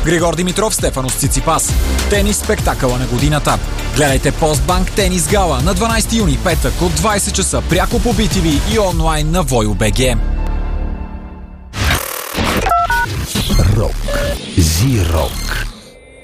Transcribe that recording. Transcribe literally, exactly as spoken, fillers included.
Григор Димитров, Стефанос Циципас. Тенис спектакъла на годината. Гледайте Постбанк Тенис Гала на дванайсети юни, петък от двайсет часа, пряко по Би Ти Ви и онлайн на Voyo.bg. Рок. Зи-рок.